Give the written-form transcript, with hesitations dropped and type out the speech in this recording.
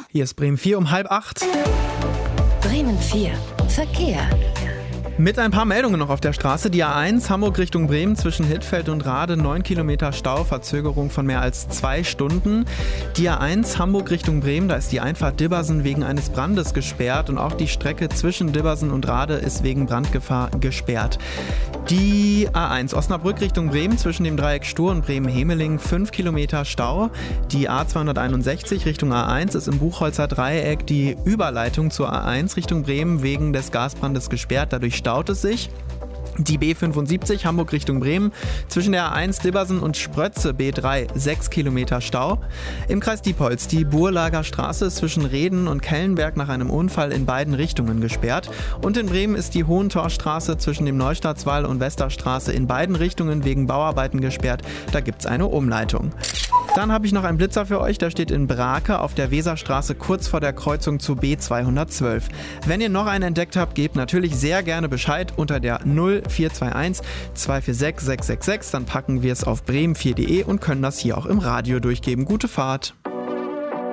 Hier ist Bremen 4 um 7:30. Bremen 4. Verkehr. Mit ein paar Meldungen noch auf der Straße. Die A1 Hamburg Richtung Bremen zwischen Hittfeld und Rade, 9 Kilometer Stau, Verzögerung von mehr als 2 Stunden. Die A1 Hamburg Richtung Bremen, da ist die Einfahrt Dibbersen wegen eines Brandes gesperrt und auch die Strecke zwischen Dibbersen und Rade ist wegen Brandgefahr gesperrt. Die A1 Osnabrück Richtung Bremen zwischen dem Dreieck Stur und Bremen-Hemeling, 5 Kilometer Stau. Die A261 Richtung A1 ist im Buchholzer Dreieck die Überleitung zur A1 Richtung Bremen wegen des Gasbrandes gesperrt, dadurch staut es sich. Die B75 Hamburg Richtung Bremen zwischen der A1 Dibbersen und Sprötze B3 6 Kilometer Stau. Im Kreis Diepholz die Burlager Straße zwischen Reden und Kellenberg nach einem Unfall in beiden Richtungen gesperrt. Und in Bremen ist die Hohentorstraße zwischen dem Neustadtswall und Westerstraße in beiden Richtungen wegen Bauarbeiten gesperrt. Da gibt's eine Umleitung. Dann habe ich noch einen Blitzer für euch, der steht in Brake auf der Weserstraße kurz vor der Kreuzung zu B212. Wenn ihr noch einen entdeckt habt, gebt natürlich sehr gerne Bescheid unter der 0421 246 666, dann packen wir es auf bremen4.de und können das hier auch im Radio durchgeben. Gute Fahrt!